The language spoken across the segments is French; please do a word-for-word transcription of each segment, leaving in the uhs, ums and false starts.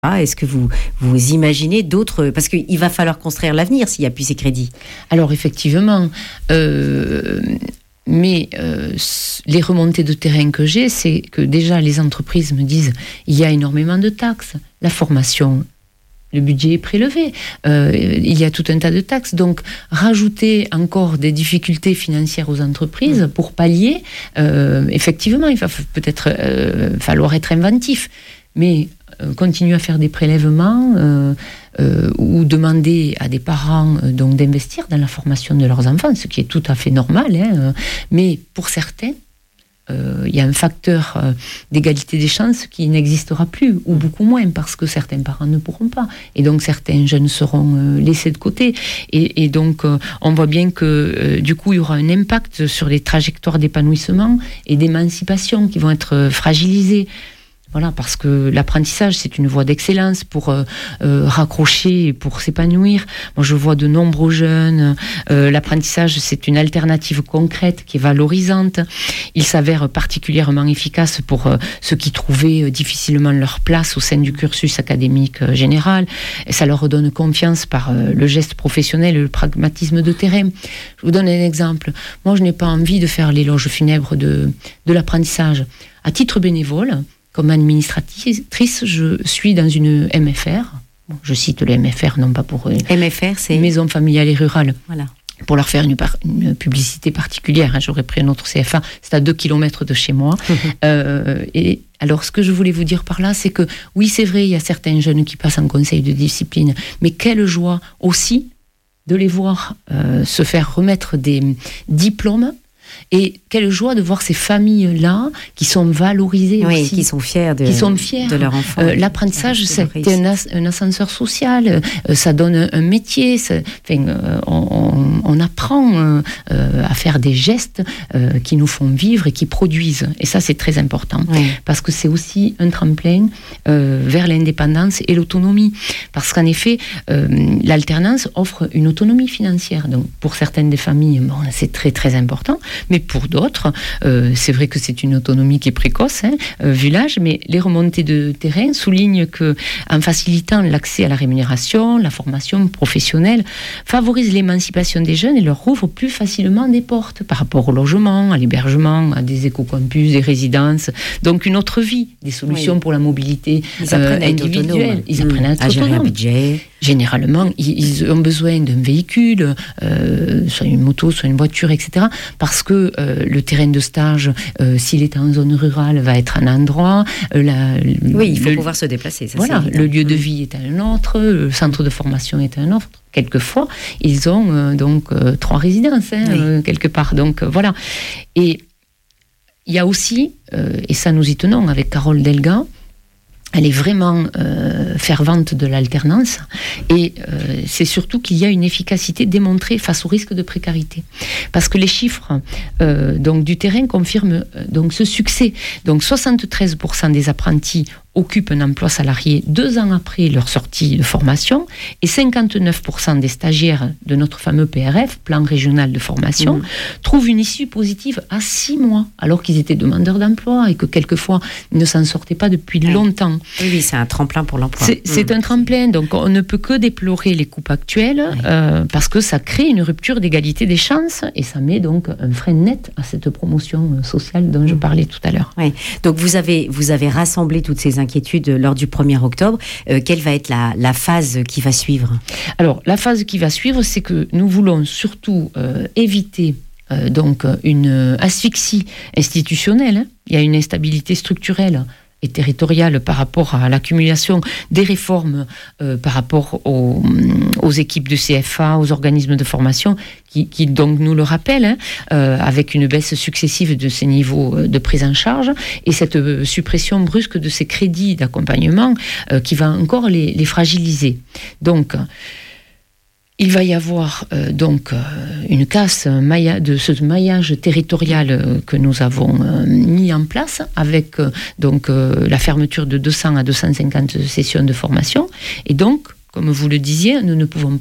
Ah, est-ce que vous, vous imaginez d'autres... Parce qu'il va falloir construire l'avenir s'il n'y a plus ces crédits. Alors effectivement, euh, mais euh, les remontées de terrain que j'ai, c'est que déjà les entreprises me disent il y a énormément de taxes, la formation, le budget est prélevé, euh, il y a tout un tas de taxes. Donc rajouter encore des difficultés financières aux entreprises pour pallier, euh, effectivement, il va peut-être euh, falloir être inventif. Mais euh, continuer à faire des prélèvements euh, euh, ou demander à des parents euh, donc, d'investir dans la formation de leurs enfants, ce qui est tout à fait normal. Hein, mais pour certains, euh, il y a un facteur euh, d'égalité des chances qui n'existera plus, ou beaucoup moins, parce que certains parents ne pourront pas. Et donc certains jeunes seront euh, laissés de côté. Et, et donc euh, on voit bien que euh, du coup il y aura un impact sur les trajectoires d'épanouissement et d'émancipation qui vont être euh, fragilisées. Voilà, parce que l'apprentissage, c'est une voie d'excellence pour euh, euh, raccrocher, pour s'épanouir. Moi, je vois de nombreux jeunes. Euh, l'apprentissage, c'est une alternative concrète qui est valorisante. Il s'avère particulièrement efficace pour euh, ceux qui trouvaient euh, difficilement leur place au sein du cursus académique euh, général. Et ça leur redonne confiance par euh, le geste professionnel et le pragmatisme de terrain. Je vous donne un exemple. Moi, je n'ai pas envie de faire l'éloge funèbre de, de l'apprentissage. À titre bénévole, comme administratrice, je suis dans une M F R. Bon, je cite le M F R, non pas pour... Euh, M F R, c'est... Maison familiale et rurale. Voilà. Pour leur faire une, par- une publicité particulière. Hein, j'aurais pris un autre C F A. C'est à deux kilomètres de chez moi. Mmh. Euh, et alors, ce que je voulais vous dire par là, c'est que, oui, c'est vrai, il y a certains jeunes qui passent en conseil de discipline, mais quelle joie aussi de les voir euh, se faire remettre des diplômes. Et quelle joie de voir ces familles-là qui sont valorisées oui, aussi. qui sont fiers de, qui sont fiers. de leur enfant. Euh, l'apprentissage, c'est un, as, un ascenseur social, euh, ça donne un, un métier, enfin, euh, on, on apprend euh, à faire des gestes euh, qui nous font vivre et qui produisent. Et ça, c'est très important. Oui. Parce que c'est aussi un tremplin euh, vers l'indépendance et l'autonomie. Parce qu'en effet, euh, l'alternance offre une autonomie financière. Donc, pour certaines des familles, bon, c'est très, très important. Mais pour d'autres, euh, c'est vrai que c'est une autonomie qui est précoce, hein, euh, vu l'âge, mais les remontées de terrain soulignent que, en facilitant l'accès à la rémunération, la formation professionnelle, favorise l'émancipation des jeunes et leur ouvre plus facilement des portes par rapport au logement, à l'hébergement, à des écocampus, des résidences, donc une autre vie, des solutions oui. pour la mobilité Ils apprennent euh, à être individuelle. autonomes. Ils apprennent à être à gérer autonomes. un budget. Généralement, ils ont besoin d'un véhicule, euh, soit une moto, soit une voiture, et cetera. Parce que euh, le terrain de stage, euh, s'il est en zone rurale, va être un endroit. Euh, la, oui, il faut le, pouvoir se déplacer. Ça, voilà, c'est le lieu de vie est un autre, le centre de formation est un autre. Quelquefois, ils ont euh, donc euh, trois résidences, hein, oui. euh, quelque part. Donc euh, voilà. Et il y a aussi, euh, et ça nous y tenons avec Carole Delga, elle est vraiment euh, fervente de l'alternance et euh, c'est surtout qu'il y a une efficacité démontrée face au risque de précarité. Parce que les chiffres euh, donc, du terrain confirment euh, donc, ce succès. Donc soixante-treize pour cent des apprentis occupent un emploi salarié deux ans après leur sortie de formation et cinquante-neuf pour cent des stagiaires de notre fameux P R F, Plan Régional de Formation, mmh. trouvent une issue positive à six mois alors qu'ils étaient demandeurs d'emploi et que quelquefois ils ne s'en sortaient pas depuis mmh. longtemps. Oui, oui, c'est un tremplin pour l'emploi. C'est, c'est mmh. un tremplin, donc on ne peut que déplorer les coupes actuelles oui. euh, parce que ça crée une rupture d'égalité des chances et ça met donc un frein net à cette promotion sociale dont mmh. je parlais tout à l'heure. Oui. Donc vous avez, vous avez rassemblé toutes ces inquiétudes lors du premier octobre. Euh, quelle va être la, la phase qui va suivre ? Alors, la phase qui va suivre, c'est que nous voulons surtout euh, éviter euh, donc une asphyxie institutionnelle. Hein. Il y a une instabilité structurelle et territoriale par rapport à l'accumulation des réformes euh, par rapport aux, aux équipes de C F A, aux organismes de formation, qui, qui donc nous le rappellent, hein, euh, avec une baisse successive de ces niveaux de prise en charge, et cette euh, suppression brusque de ces crédits d'accompagnement euh, qui va encore les, les fragiliser. Donc, il va y avoir euh, donc euh, une casse mailla, de ce maillage territorial euh, que nous avons euh, mis en place avec euh, donc euh, la fermeture de deux cents à deux cent cinquante sessions de formation. Et donc, comme vous le disiez, nous ne pouvons pas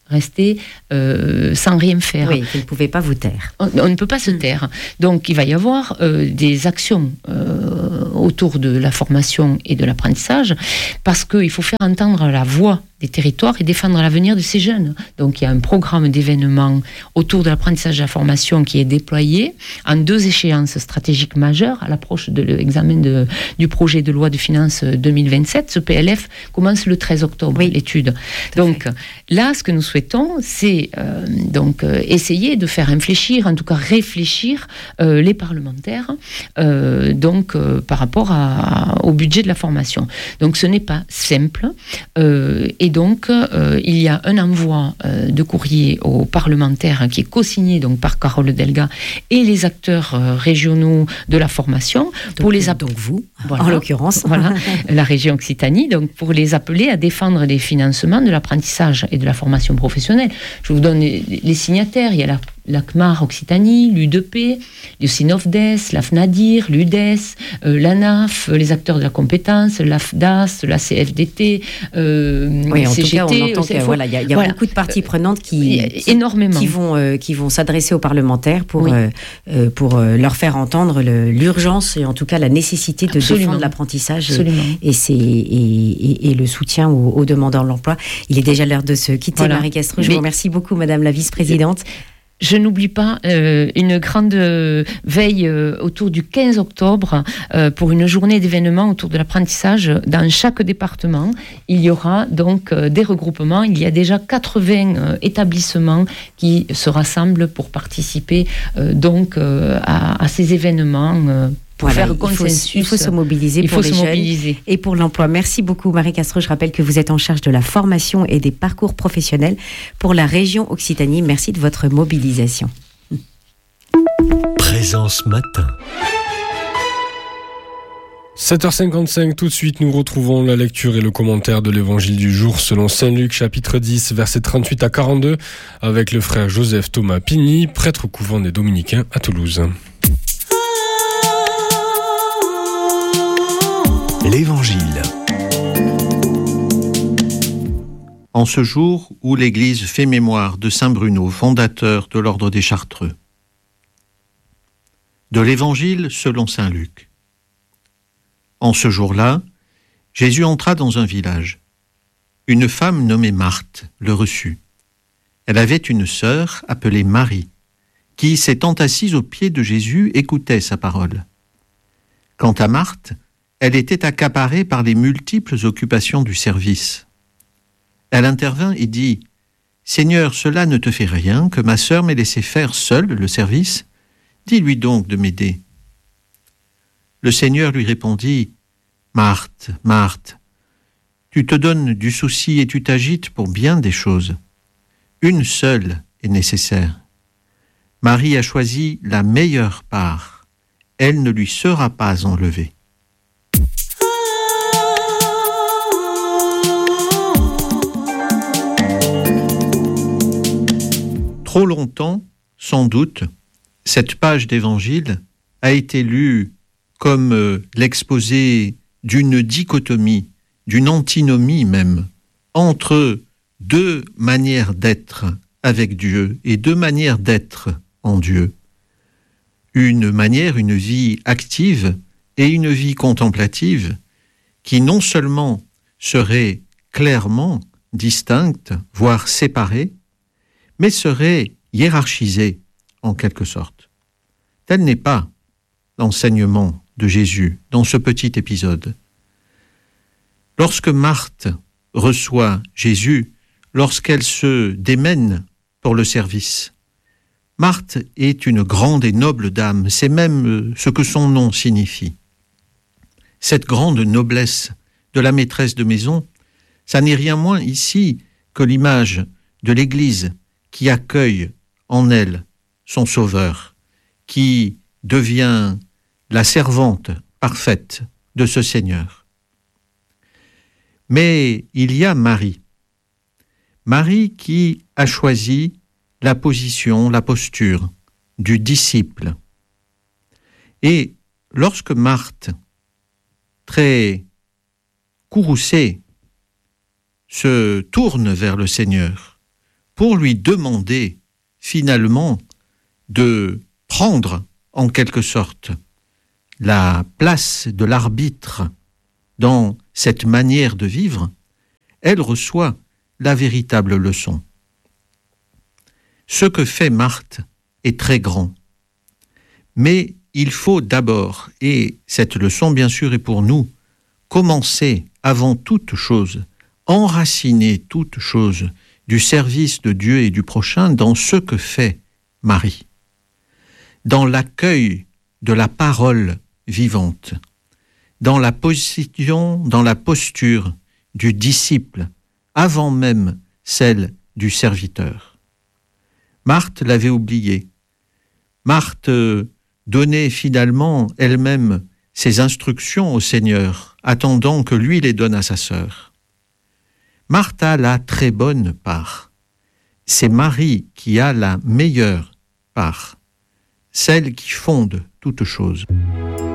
rester euh, sans rien faire. Oui, vous ne pouvez pas vous taire. On, on ne peut pas se taire. Donc, il va y avoir euh, des actions euh, autour de la formation et de l'apprentissage, parce qu'il faut faire entendre la voix des territoires et défendre l'avenir de ces jeunes. Donc, il y a un programme d'événements autour de l'apprentissage et de la formation qui est déployé en deux échéances stratégiques majeures à l'approche de l'examen de, du projet de loi de finances deux mille vingt-sept. Ce P L F commence le treize octobre, oui, l'étude. Donc, là, ce que nous souhaitons, c'est euh, donc euh, essayer de faire infléchir, en tout cas réfléchir euh, les parlementaires euh, donc euh, par rapport à, à, au budget de la formation. Donc ce n'est pas simple euh, et donc euh, il y a un envoi euh, de courrier aux parlementaires qui est co-signé donc par Carole Delga et les acteurs euh, régionaux de la formation donc, pour les appeler, donc vous voilà, en l'occurrence voilà la région Occitanie, donc pour les appeler à défendre les financements de l'apprentissage et de la formation professionnelle. Je vous donne les, les signataires. Il y a la, la C M A R Occitanie, l'U D P, le SINOFDES, la FNADIR, l'U D E S, euh, l'A N A F, les acteurs de la compétence, l'A F D A S, la C F D T, euh, oui, en C G T. tout cas, on entend qu'il voilà, y a, y a voilà. beaucoup de parties prenantes qui, qui, énormément. qui vont, euh, qui vont s'adresser aux parlementaires pour, oui. euh, pour euh, leur faire entendre le, l'urgence et en tout cas la nécessité de Absolument. défendre l'apprentissage et, et, c'est, et, et, et le soutien aux, aux demandeurs de l'emploi. Il est déjà l'heure de se quitter, voilà. Marie Castro. Je Mais... vous remercie beaucoup, Madame la vice-présidente. Je n'oublie pas euh, une grande euh, veille euh, autour du quinze octobre euh, pour une journée d'événements autour de l'apprentissage. Dans chaque département, il y aura donc euh, des regroupements. Il y a déjà quatre-vingts euh, établissements qui se rassemblent pour participer euh, donc euh, à, à ces événements. Euh, Pour voilà, faire consensus. Il faut, il faut se mobiliser il pour faut les se jeunes mobiliser. Et pour l'emploi. Merci beaucoup, Marie Castro. Je rappelle que vous êtes en charge de la formation et des parcours professionnels pour la région Occitanie. Merci de votre mobilisation. Présence matin. sept heures cinquante-cinq, tout de suite, nous retrouvons la lecture et le commentaire de l'évangile du jour selon Saint Luc, chapitre dix, versets trente-huit à quarante-deux, avec le frère Joseph Thomas Pigny, prêtre au couvent des Dominicains à Toulouse. L'Évangile. En ce jour où l'Église fait mémoire de Saint Bruno, fondateur de l'Ordre des Chartreux. De l'Évangile selon Saint Luc. En ce jour-là, Jésus entra dans un village. Une femme nommée Marthe le reçut. Elle avait une sœur appelée Marie, qui, s'étant assise aux pieds de Jésus, écoutait sa parole. Quant à Marthe, elle était accaparée par les multiples occupations du service. Elle intervint et dit « Seigneur, cela ne te fait rien que ma sœur m'ait laissé faire seule le service ? Dis-lui donc de m'aider. » Le Seigneur lui répondit « Marthe, Marthe, tu te donnes du souci et tu t'agites pour bien des choses. Une seule est nécessaire. Marie a choisi la meilleure part. Elle ne lui sera pas enlevée. » Trop longtemps, sans doute, cette page d'évangile a été lue comme euh, l'exposé d'une dichotomie, d'une antinomie même, entre deux manières d'être avec Dieu et deux manières d'être en Dieu. Une manière, une vie active et une vie contemplative qui non seulement serait clairement distincte, voire séparée, mais serait hiérarchisée en quelque sorte. Tel n'est pas l'enseignement de Jésus dans ce petit épisode. Lorsque Marthe reçoit Jésus, lorsqu'elle se démène pour le service, Marthe est une grande et noble dame, c'est même ce que son nom signifie. Cette grande noblesse de la maîtresse de maison, ça n'est rien moins ici que l'image de l'Église qui accueille en elle son Sauveur, qui devient la servante parfaite de ce Seigneur. Mais il y a Marie. Marie qui a choisi la position, la posture du disciple. Et lorsque Marthe, très courroucée, se tourne vers le Seigneur pour lui demander finalement de prendre en quelque sorte la place de l'arbitre dans cette manière de vivre, elle reçoit la véritable leçon. Ce que fait Marthe est très grand, mais il faut d'abord, et cette leçon bien sûr est pour nous, commencer avant toute chose, enraciner toute chose du service de Dieu et du prochain dans ce que fait Marie, dans l'accueil de la parole vivante, dans la position, dans la posture du disciple, avant même celle du serviteur. Marthe l'avait oublié. Marthe donnait finalement elle-même ses instructions au Seigneur, attendant que lui les donne à sa sœur. Marthe a la très bonne part. C'est Marie qui a la meilleure part, celle qui fonde toute chose.